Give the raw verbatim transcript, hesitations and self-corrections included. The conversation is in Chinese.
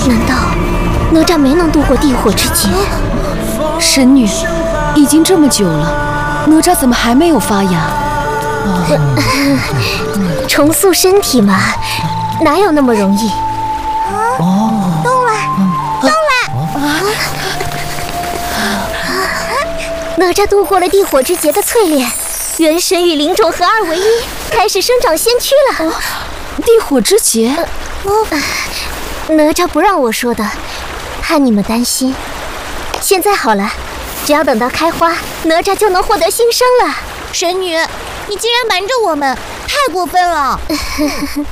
难道哪吒没能度过地火之劫？ 神女，已经这么久了，哪吒怎么还没有发芽？ 重塑身体嘛，哪有那么容易？ 哦，动了，动了！ 哪吒度过了地火之劫的淬炼，元神与灵种合二为一，开始生长仙躯了。 哦、地火之劫？ 哦，哪吒不让我说的，怕你们担心。现在好了，只要等到开花，哪吒就能获得新生了。 神女，你竟然瞒着我们，太过分了！